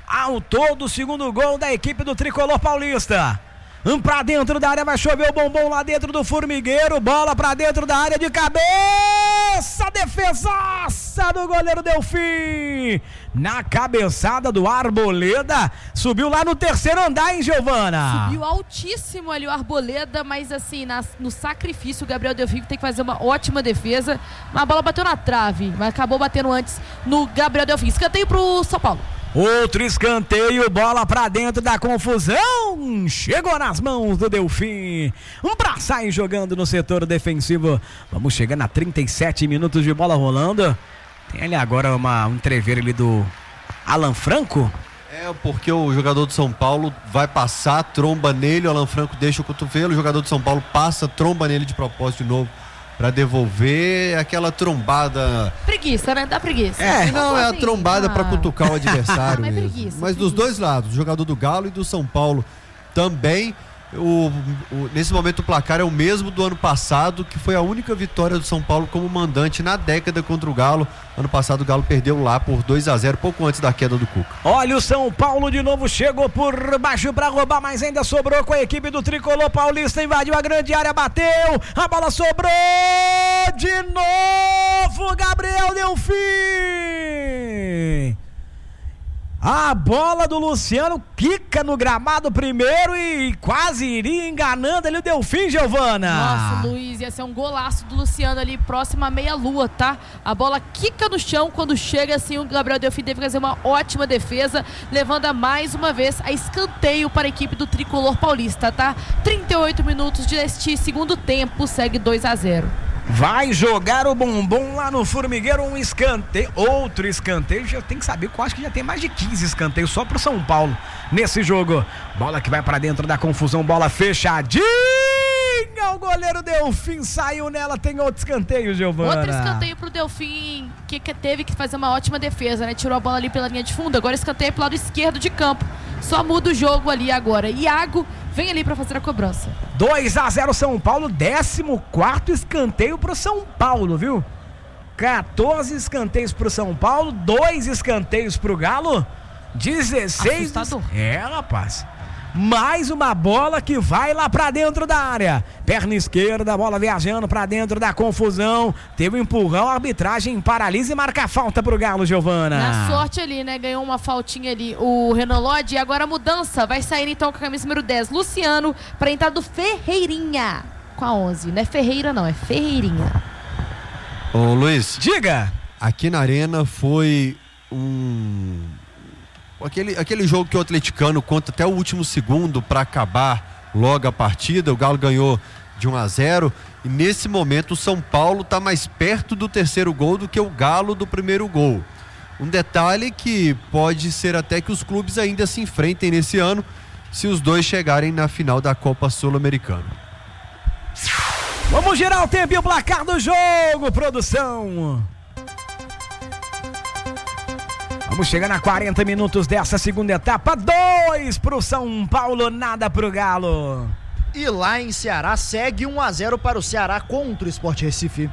Autor do segundo gol da equipe do Tricolor Paulista. Um pra dentro da área, vai chover o bombom lá dentro do formigueiro, bola pra dentro da área de cabeça, defesaça do goleiro Delfim. Na cabeçada do Arboleda, subiu lá no terceiro andar, hein, Giovana? Subiu altíssimo ali o Arboleda, mas assim, na- no sacrifício, o Gabriel Delfim tem que fazer uma ótima defesa. A bola bateu na trave, mas acabou batendo antes no Gabriel Delfim. Escanteio pro São Paulo. Outro escanteio, bola pra dentro da confusão, chegou nas mãos do Delfim, um pra sair jogando no setor defensivo. Vamos chegando a trinta e sete minutos de bola rolando. Tem ali agora uma, um treveiro ali do Alan Franco. É, porque o jogador do São Paulo vai passar, tromba nele, o Alan Franco deixa o cotovelo, o jogador do São Paulo passa, tromba nele de propósito de novo pra devolver aquela trombada. Preguiça, né? Dá preguiça. É, Não, é a Assim, trombada ah. pra cutucar o adversário Mas mesmo. preguiça, Mas dos preguiça. dois lados, o jogador do Galo e do São Paulo também. O, o- nesse momento o placar é o mesmo do ano passado, que foi a única vitória do São Paulo como mandante na década contra o Galo. Ano passado o Galo perdeu lá por dois a zero, pouco antes da queda do Cuca. Olha o São Paulo de novo, chegou por baixo pra roubar, mas ainda sobrou com a equipe do Tricolor Paulista, invadiu a grande área, bateu, a bola sobrou de novo, Gabriel Delfim. A bola do Luciano quica no gramado primeiro e quase iria enganando ali o Delfim, Giovana. Nossa, Luiz, ia ser um golaço do Luciano ali, próximo à meia-lua, tá? A bola quica no chão, quando chega assim, o Gabriel Delfim deve fazer uma ótima defesa, levando a mais uma vez a escanteio para a equipe do Tricolor Paulista, tá? trinta e oito minutos deste segundo tempo, segue dois a zero. Vai jogar o bombom lá no Formigueiro, um escanteio, outro escanteio, já tem que saber que eu acho que já tem mais de quinze escanteios só pro São Paulo nesse jogo. Bola que vai pra dentro da confusão, bola fechadinha, o goleiro Delfim saiu nela, tem outro escanteio, Giovana. Outro escanteio pro Delfim, que teve que fazer uma ótima defesa, né? Tirou a bola ali pela linha de fundo, agora escanteio pro lado esquerdo de campo. Só muda o jogo ali agora. Iago vem ali pra fazer a cobrança. dois a zero São Paulo, décimo quarto escanteio pro São Paulo, viu? quatorze escanteios pro São Paulo, dois escanteios pro Galo, dezesseis. Assustador. É, rapaz. Mais uma bola que vai lá pra dentro da área. Perna esquerda, bola viajando pra dentro da confusão. Teve um empurrão, a arbitragem paralisa e marca a falta pro Galo, Giovana. Na sorte ali, né? Ganhou uma faltinha ali o Renan Lodge. E agora a mudança. Vai sair então com a camisa número dez, Luciano, pra entrar do Ferreirinha. Com a onze. Não é Ferreira, não. É Ferreirinha. Ô, Luiz. Diga. Aqui na Arena foi um... Aquele, aquele jogo que o atleticano conta até o último segundo para acabar logo a partida. O Galo ganhou de um a zero e nesse momento o São Paulo está mais perto do terceiro gol do que o Galo do primeiro gol. Um detalhe que pode ser até que os clubes ainda se enfrentem nesse ano se os dois chegarem na final da Copa Sul-Americana. Vamos girar o tempo e o placar do jogo, produção. Vamos chegar a quarenta minutos dessa segunda etapa. Dois pro São Paulo, nada pro Galo. E lá em Ceará segue um a zero para o Ceará contra o Sport Recife.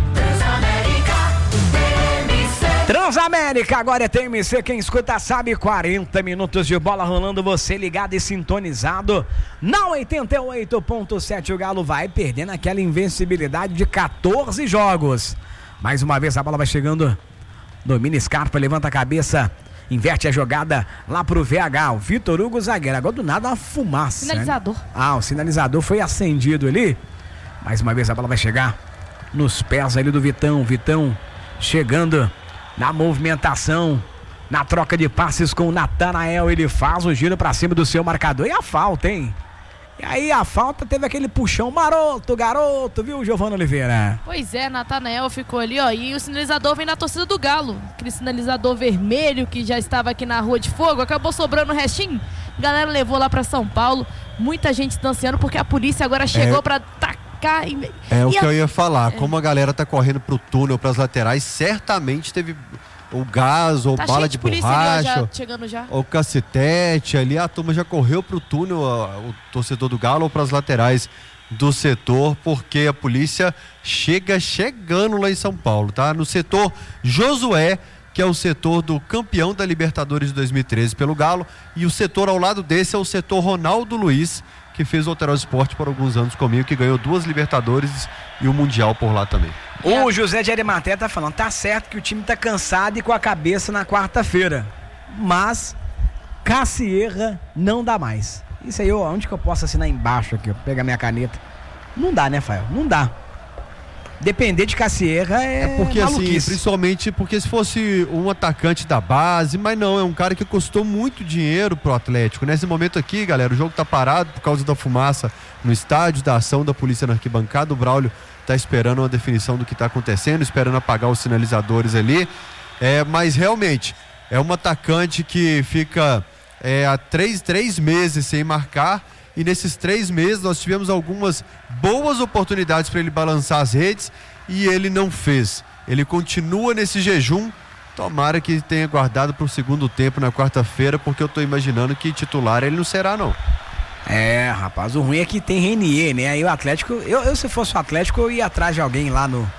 Transamérica, agora é T M C, quem escuta sabe, quarenta minutos de bola rolando, você ligado e sintonizado. Na oitenta e oito ponto sete o Galo vai perdendo aquela invencibilidade de quatorze jogos. Mais uma vez a bola vai chegando. Domina Scarpa, levanta a cabeça, inverte a jogada lá pro V H, o Vitor Hugo zagueiro. Agora do nada uma fumaça. Sinalizador. Né? Ah, o sinalizador foi acendido ali. Mais uma vez a bola vai chegar nos pés ali do Vitão. Vitão chegando na movimentação, na troca de passes com o Natanael. Ele faz o giro pra cima do seu marcador. E a falta, hein? E aí a falta teve aquele puxão maroto, garoto, viu, Giovana Oliveira? Pois é, Natanael ficou ali, ó, e o sinalizador vem na torcida do Galo. Aquele sinalizador vermelho que já estava aqui na Rua de Fogo, acabou sobrando o restinho. A galera levou lá pra São Paulo, muita gente distanciando, porque a polícia agora chegou é, pra tacar. E, é e o que a... eu ia falar, é. como a galera tá correndo pro túnel, pras laterais, certamente teve... o gás, ou tá bala de borracha, já, chegando já. ou cacetete ali, a turma já correu pro túnel, o torcedor do Galo, ou pras laterais do setor, porque a polícia chega chegando lá em São Paulo, tá? No setor Josué, que é o setor do campeão da Libertadores de dois mil e treze pelo Galo, e o setor ao lado desse é o setor Ronaldo Luiz, que fez o Alterosa Esporte por alguns anos comigo, que ganhou duas Libertadores e o Mundial por lá também. O José de Arimaté tá falando, tá certo que o time tá cansado e com a cabeça na quarta-feira, mas Cassierra não dá mais. Isso aí, onde que eu posso assinar embaixo aqui, ó, pegar minha caneta? Não dá, né, Fael? Não dá. Depender de Cassierra é, é porque maluquice. assim, principalmente porque se fosse um atacante da base, mas não, é um cara que custou muito dinheiro pro Atlético. Nesse momento aqui, galera, o jogo tá parado por causa da fumaça no estádio, da ação da polícia na arquibancada. O Braulio tá esperando uma definição do que tá acontecendo, esperando apagar os sinalizadores ali. É, mas realmente, é um atacante que fica é, há três, três meses sem marcar. E nesses três meses nós tivemos algumas boas oportunidades para ele balançar as redes e ele não fez. Ele continua nesse jejum. Tomara que tenha guardado para o segundo tempo na quarta-feira, porque eu estou imaginando que titular ele não será, não. É, rapaz, o ruim é que tem Renier, né? Aí o Atlético, eu, eu se fosse o Atlético, eu ia atrás de alguém lá no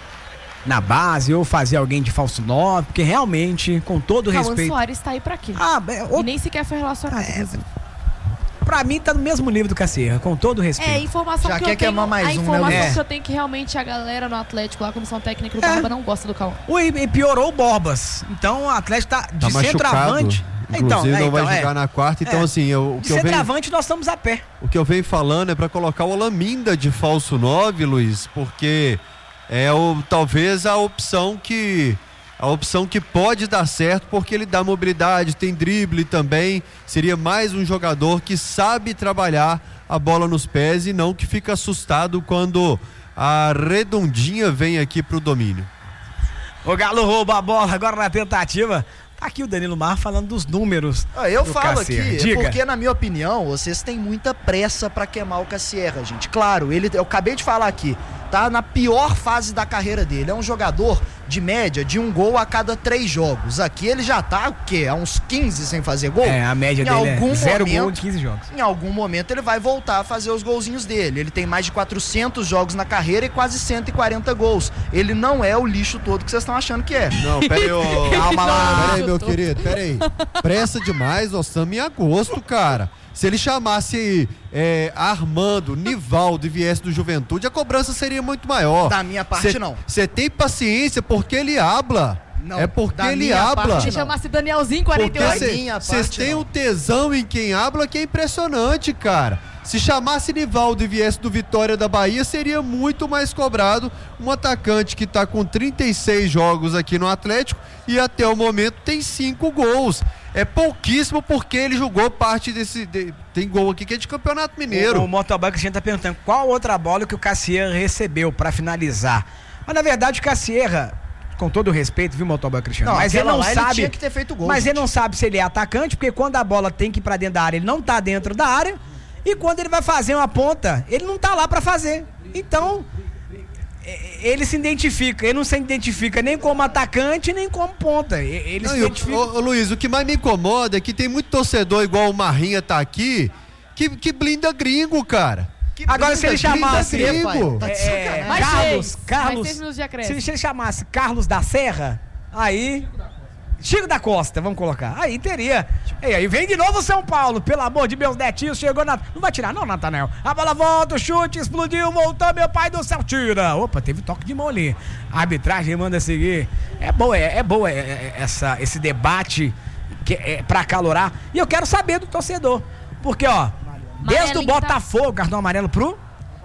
na base, ou fazer alguém de falso nove, porque realmente, com todo Cauã respeito... Soares tá aí pra quê? Ah, é, o... E nem sequer foi relacionado. É, pra mim tá no mesmo nível do Cassierra, com todo respeito. É, informação Já que quer eu tenho, queimar mais a um, informação né, que é. eu tenho que realmente a galera no Atlético, lá a comissão técnica do É. Barba não gosta do Cauã. Ui, e piorou o Borbas. Então o Atlético tá de Tá centroavante. Inclusive Então, é, não vai então, jogar é. na quarta, então É. assim, eu, o, De que eu venho, centroavante nós estamos a pé. o que eu venho falando é para colocar o Olaminda de falso nove, Luiz, porque é o, talvez a opção que a opção que pode dar certo, porque ele dá mobilidade, tem drible também, seria mais um jogador que sabe trabalhar a bola nos pés e não que fica assustado quando A Redondinha vem aqui pro domínio. O Galo rouba a bola agora na tentativa. Tá aqui o Danilo Mar falando dos números. Ah, eu do falo Cassierra. aqui, Diga. porque na minha opinião, vocês têm muita pressa pra queimar o Cassierra, gente. Claro, ele, eu acabei de falar aqui, tá na pior fase da carreira dele. É um jogador de média de um gol a cada três jogos. Aqui ele já tá, o quê? Há uns quinze sem fazer gol? É, a média em dele algum é zero momento, gol em quinze jogos. Em algum momento ele vai voltar a fazer os golzinhos dele. Ele tem mais de quatrocentos jogos na carreira e quase cento e quarenta gols. Ele não é o lixo todo que vocês estão achando que é. Não, pera aí, ô... Calma lá. Pera aí, meu querido, pera aí. Pressa demais, ó, Sam, em agosto, cara. Se ele chamasse é, Armando, Nivaldo e viesse do Juventude, a cobrança seria muito maior. Da minha parte, cê, não. Você tem paciência porque ele habla. Não, é porque da ele minha habla. parte, Se chamasse Danielzinho quarenta e oito. Da minha Vocês parte, têm não. um tesão em quem habla que é impressionante, cara. Se chamasse Nivaldo e viesse do Vitória da Bahia, seria muito mais cobrado. Um atacante que tá com trinta e seis jogos aqui no Atlético e até o momento tem cinco gols. É pouquíssimo porque ele jogou parte desse... De, tem gol aqui que é de Campeonato Mineiro. O, o motoboy Cristiano tá perguntando qual outra bola que o Cassierra recebeu pra finalizar. Mas na verdade o Cassierra, com todo o respeito, viu, motoboy Cristiano? Não, mas ele não lá sabe. Ele tinha que ter feito gol, mas gente. ele não sabe se ele é atacante, porque quando a bola tem que ir pra dentro da área, ele não tá dentro da área. E quando ele vai fazer uma ponta, ele não tá lá pra fazer. Então, ele se identifica, ele não se identifica nem como atacante, nem como ponta. Ele Não, se eu, identifica. ô, ô, Luiz, o que mais me incomoda é que tem muito torcedor igual o Marrinha tá aqui, que, que blinda gringo, cara. Que Agora, se ele blinda chamasse gringo. Tá de é, sacanagem. Mais Carlos, seis, Carlos, mais seis minutos de acréscimo. se ele chamasse Carlos da Serra, aí... Chico da Costa, vamos colocar. Aí teria. E aí vem de novo o São Paulo, pelo amor de meus netinhos, chegou na... Não vai tirar não, Natanel. A bola volta, o chute, explodiu, voltou, meu pai do céu, tira. Opa, teve toque de mão ali. A arbitragem manda seguir. É boa, é, é boa é, é, essa, esse debate que é pra acalorar. E eu quero saber do torcedor. Porque, ó, desde o Botafogo, cartão amarelo pro...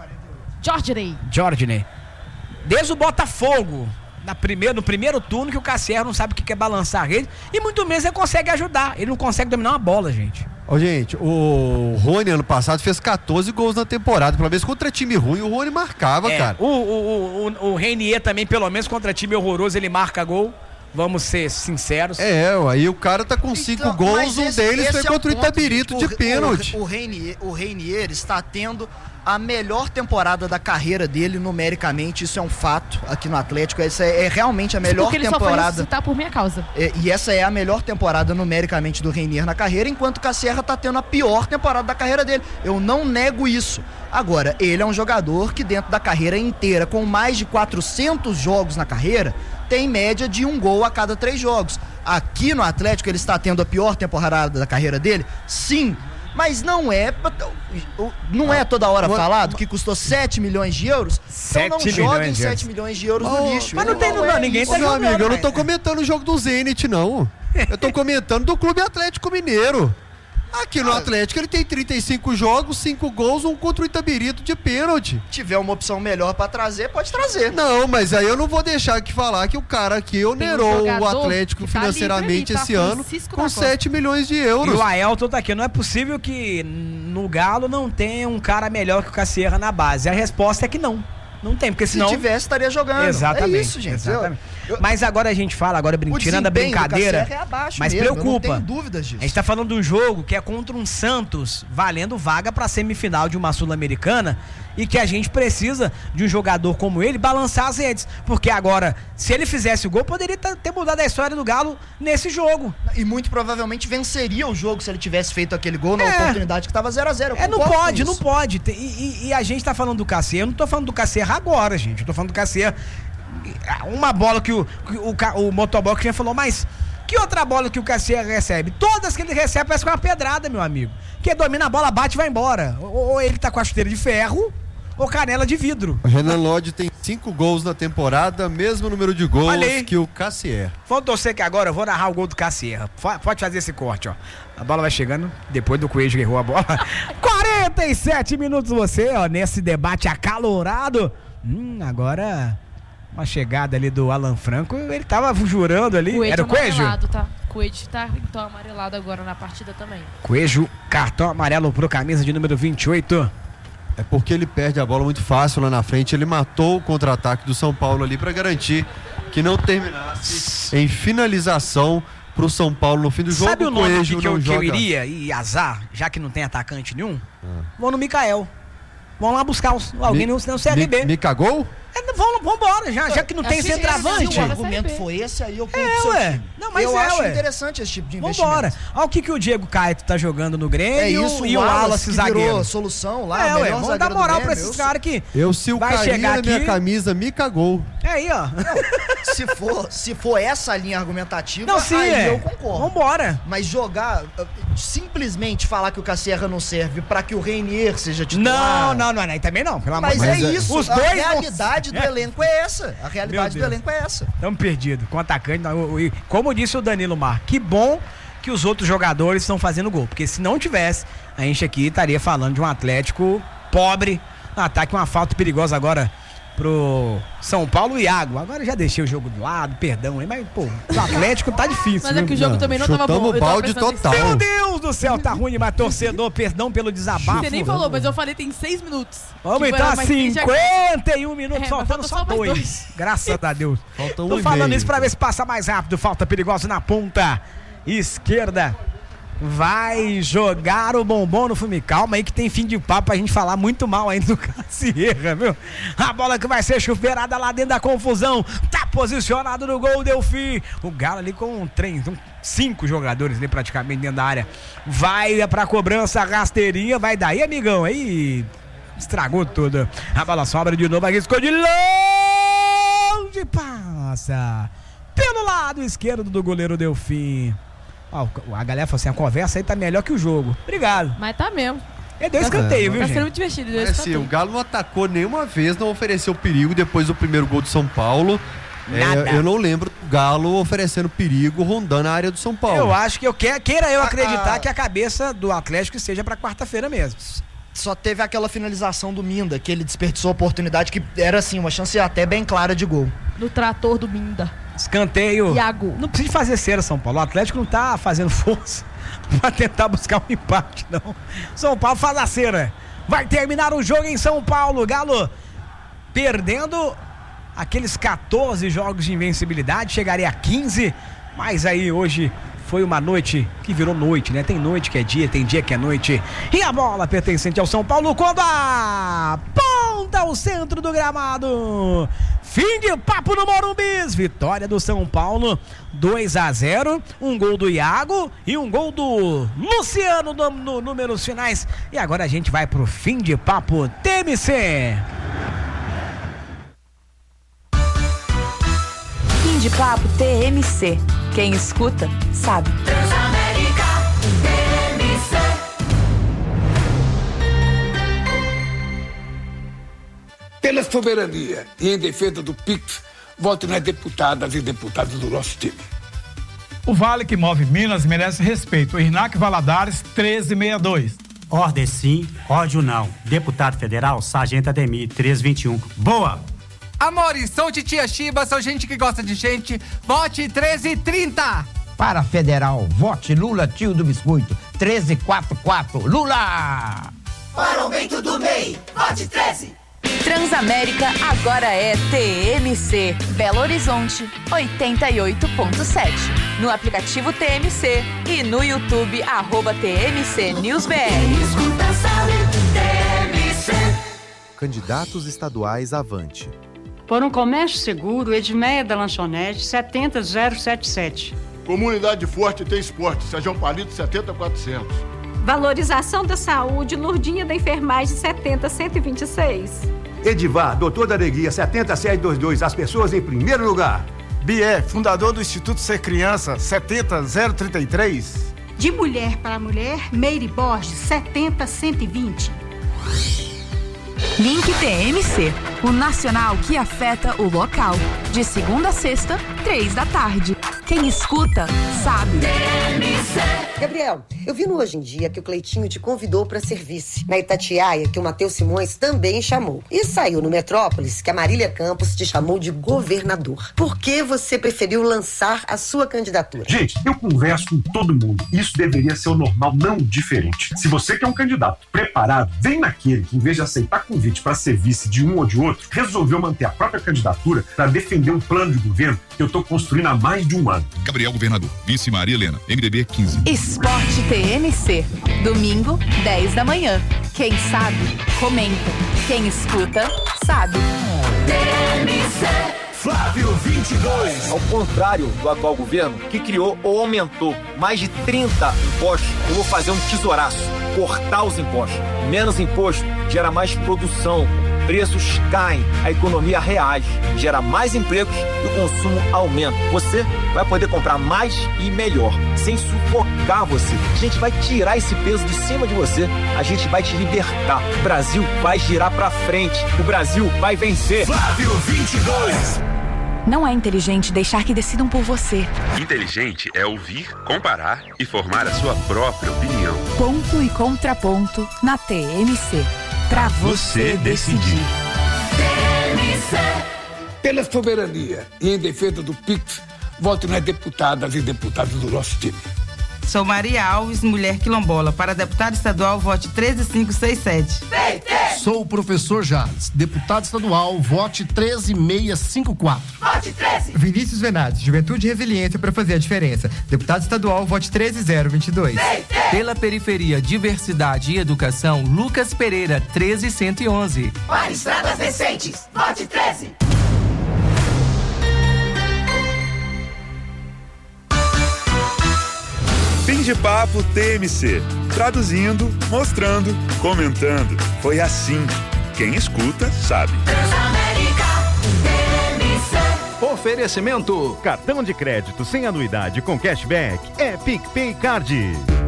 Jorge Jorginei. Desde o Botafogo, na primeiro, no primeiro turno, que o Cassierra não sabe o que é balançar a rede, e muito menos ele consegue ajudar. Ele não consegue dominar uma bola, gente. Ô, gente, o Rony ano passado fez catorze gols na temporada. Pelo menos contra time ruim, o Rony marcava, É, cara. O, o, o, o Reinier também, pelo menos contra time horroroso, ele marca gol. Vamos ser sinceros. É, aí o cara tá com cinco Então, gols, mas um esse- deles esse foi é contra o ponto, Itabirito gente. de O- pênalti. O, o, Reinier, o Reinier está tendo a melhor temporada da carreira dele numericamente, isso é um fato aqui no Atlético. Essa é, é realmente a melhor Porque ele só foi temporada. ressuscitar por minha causa. É, e essa é a melhor temporada numericamente do Reinier na carreira, enquanto o Cassierra tá tendo a pior temporada da carreira dele. Eu não nego isso. Agora, ele é um jogador que dentro da carreira inteira, com mais de quatrocentos jogos na carreira, tem média de um gol a cada três jogos. Aqui no Atlético ele está tendo a pior temporada da carreira dele? Sim. Mas não é não é toda hora falado que custou sete milhões de euros? Então não sete joguem milhões de sete milhões de euros Oh, no lixo. mas não tem- não, ninguém isso. tá Ô, meu jogando, amigo, eu não né? tô comentando o jogo do Zenit, não. Eu tô comentando do Clube Atlético Mineiro. Aqui no Atlético ele tem trinta e cinco jogos, cinco gols, um contra o Itabirito de pênalti. Se tiver uma opção melhor pra trazer, pode trazer. Não, mas aí eu não vou deixar aqui falar que o cara aqui onerou o jogador Atlético que tá financeiramente livre ali, tá? esse ano Francisco com da Costa. sete milhões de E euros. o Aelton tá aqui. Não é possível que no Galo não tenha um cara melhor que o Cassierra na base. A resposta é que não. Não tem, porque Se senão... tivesse, estaria jogando. Exatamente. É isso, gente. Exatamente. Eu- eu- Mas agora a gente fala, agora o brin- tirando a desempenho do brincadeira, Cassierra é abaixo mas mesmo, eu preocupa. não tenho dúvidas disso. A gente tá falando de um jogo que é contra um Santos, valendo vaga pra semifinal de uma Sul-Americana, e que a gente precisa de um jogador como ele balançar as redes. Porque agora, se ele fizesse o gol, poderia tá- ter mudado a história do Galo nesse jogo. E muito provavelmente venceria o jogo se ele tivesse feito aquele gol na É. oportunidade que tava zero a zero. É, não pode, não pode. Tem- E, e- e a gente tá falando do Cassierra, eu não tô falando do Cassierra agora, gente. Eu tô falando do Cassierra. Uma bola que o, que o, ca- o motoboy que já falou, mas que outra bola que o Cassierra recebe? Todas que ele recebe parece com uma pedrada, meu amigo. Que domina a bola, bate e vai embora. Ou, ou ele tá com a chuteira de ferro, ou canela de vidro. O Renan Lodge tem cinco gols na temporada, mesmo número de gols Olha aí. que o Cassier. Vamos torcer que agora eu vou narrar o gol do Cassierra. Fa- Pode fazer esse corte, ó. A bola vai chegando, depois do Coelho que errou a bola. quarenta e sete minutos você, ó, nesse debate acalorado. Hum, agora uma chegada ali do Alan Franco, ele tava jurando ali. Coelho Era o Coelho? amarelado, tá? Coelho tá então amarelado agora na partida também. Coelho, cartão amarelo pro camisa de número vinte e oito. É porque ele perde a bola muito fácil lá na frente. Ele matou o contra-ataque do São Paulo ali para garantir que não terminasse em finalização pro São Paulo no fim do jogo. Sabe o nome Coelho que, eu, não que eu joga... iria e azar, já que não tem atacante nenhum? Ah. Vou no Mikael. Vamos lá buscar os, alguém Me, no, no C R B. Me, me cagou? É, vamos, vamos embora, já, já que não Eu tem achei centroavante. que Se o Sim, argumento Série B. foi esse, aí eu compro É, seu ué. time. Não, mas eu é, acho ué. interessante esse tipo de investimento. Vambora. Olha o que, que o Diego Caeto tá jogando no Grêmio É isso, e o Wallace que zagueiro. virou solução lá, É, o ué, melhor vamos dar zagueiro do moral pra Grêmio. esses Eu- caras que Eu, se o vai carinha chegar da minha aqui... camisa me cagou. É aí, ó. Se for, se for essa linha argumentativa, Não, sim, aí é. eu concordo. Vambora. Mas jogar, uh, simplesmente falar que o Cassierra não serve pra que o Reinier seja titular... Não, não, não, não, aí também não, pelo amor Mas de é Deus. isso, Os a dois realidade não... do elenco é essa. A realidade do Deus. elenco é essa. Estamos perdidos com o atacante. não, e Como disse o Danilo Mar, que bom que os outros jogadores estão fazendo gol. Porque se não tivesse, a gente aqui estaria falando de um Atlético pobre no ataque, uma falta perigosa agora pro São Paulo e Iago. Agora já deixei o jogo do lado, perdão aí, mas pô, o Atlético tá difícil. Mas é que o jogo Não, também não tava bom. chutamos Eu tava balde prestando total. atenção. Meu Deus do céu, tá ruim, mas torcedor, perdão pelo desabafo. Você nem falou, mas eu falei tem seis minutos. Vamos Tipo, então era a mais três, já- cinquenta e um minutos, É, faltando mas só falta só mais dois. dois. Graças a Deus. Falta um Tô e falando meio. isso pra ver se passa mais rápido. Falta perigosa na ponta esquerda. Vai jogar o bombom no fume. Calma aí que tem fim de papo pra gente falar muito mal ainda do Cassierra, viu? A bola que vai ser chuveirada lá dentro da confusão. Tá posicionado no gol, Delfim. O Galo ali com um trem, um, cinco jogadores ali praticamente dentro da área. Vai pra cobrança, rasteirinha. Vai daí, amigão. Aí estragou tudo. A bola sobra de novo, arriscou de longe. Passa pelo lado esquerdo do goleiro Delfim. Ó, a galera falou assim, a conversa aí tá melhor que o jogo. Obrigado. Mas tá mesmo. É, deu escanteio, viu, Tá sendo gente? muito divertido. Deu É assim, o escanteio. Galo não atacou nenhuma vez, não ofereceu perigo depois do primeiro gol do São Paulo. É, Nada. eu não lembro do Galo oferecendo perigo, rondando a área do São Paulo. Eu acho que eu quero, queira eu acreditar Ah, ah. que a cabeça do Atlético seja pra quarta-feira mesmo. Só teve aquela finalização do Minda, que ele desperdiçou a oportunidade, que era assim, uma chance até bem clara de gol. No trator do Minda. Escanteio. Iago. Não precisa de fazer cera, São Paulo. O Atlético não tá fazendo força pra tentar buscar um empate, não. São Paulo faz a cera. Vai terminar o jogo em São Paulo. Galo perdendo aqueles quatorze jogos de invencibilidade, chegaria a quinze, mas aí hoje foi uma noite que virou noite, né? Tem noite que é dia, tem dia que é noite. E a bola pertencente ao São Paulo quando a ponta ao centro do gramado. Fim de papo no Morumbis. Vitória do São Paulo, dois a zero. Um gol do Iago e um gol do Luciano no, no números finais. E agora a gente vai pro fim de papo T M C. Fim de papo T M C. Quem escuta, sabe. Transamérica T M C. Pela soberania e em defesa do Pix, voto nas deputadas e deputados do nosso time. O Vale que move Minas merece respeito. O Irnac Valadares, treze sessenta e dois. Ordem sim, ódio não. Deputado federal, Sargento Ademir, trezentos e vinte e um. Boa! Amores, sou Titia Chiba, sou gente que gosta de gente. Vote treze e trinta. Para federal, vote Lula, tio do biscoito, treze quarenta e quatro. Lula! Para o aumento do M E I, vote treze. Transamérica agora é T M C. Belo Horizonte, oitenta e oito ponto sete. No aplicativo T M C e no YouTube, arroba T M C News B R. Quem escuta sabe, T M C. Candidatos estaduais avante. Por um comércio seguro, Edmeia da Lanchonete, setenta zero setenta e sete. Comunidade Forte tem esporte, Sejão Palito, setenta quatrocentos. Valorização da saúde, Lourdinha da Enfermagem, setenta cento e vinte e seis. Edivar, doutor da Alegria, setenta setecentos e vinte e dois, as pessoas em primeiro lugar. Bié, fundador do Instituto Ser Criança, setenta zero trinta e três. De mulher para mulher, Meire Borges, setenta cento e vinte. Link T M C, o nacional que afeta o local. De segunda a sexta, três da tarde. Quem escuta, sabe. T M C. Gabriel, eu vi no Hoje em Dia que o Cleitinho te convidou para serviço. Na Itatiaia, que o Matheus Simões também chamou. E saiu no Metrópolis que a Marília Campos te chamou de governador. Por que você preferiu lançar a sua candidatura? Gente, eu converso com todo mundo. Isso deveria ser o normal, não diferente. Se você quer um candidato preparado, vem naquele que, em vez de aceitar convite para ser vice de um ou de outro, resolveu manter a própria candidatura para defender um plano de governo que eu estou construindo há mais de um ano. Gabriel Governador, vice Maria Helena, M D B quinze. Esporte T M C, domingo, dez da manhã. Quem sabe, comenta. Quem escuta, sabe. T M C. Flávio vinte e dois. Ao contrário do atual governo, que criou ou aumentou mais de trinta impostos, eu vou fazer um tesouraço, cortar os impostos. Menos imposto gera mais produção, preços caem, a economia reage, gera mais empregos e o consumo aumenta. Você vai poder comprar mais e melhor, sem sufocar você. A gente vai tirar esse peso de cima de você, a gente vai te libertar. O Brasil vai girar pra frente, o Brasil vai vencer. Flávio vinte e dois. Não é inteligente deixar que decidam por você. Inteligente é ouvir, comparar e formar a sua própria opinião. Ponto e contraponto na T M C. Pra você decidir. T M C. Pela soberania e em defesa do Pix, voto nas deputadas e deputados do nosso time. Sou Maria Alves, mulher quilombola. Para deputado estadual, vote treze mil quinhentos e sessenta e sete. Sou o professor Jales, deputado estadual, vote treze mil seiscentos e cinquenta e quatro. Vote treze. Vinícius Venades, Juventude e Resiliência para fazer a diferença. Deputado estadual, vote treze mil vinte e dois. Pela periferia, diversidade e educação, Lucas Pereira, treze mil cento e onze. Para estradas decentes, vote treze. Fim de papo T M C. Traduzindo, mostrando, comentando. Foi assim. Quem escuta, sabe. Transamérica, T M C. Oferecimento: cartão de crédito sem anuidade com cashback é PicPay Card.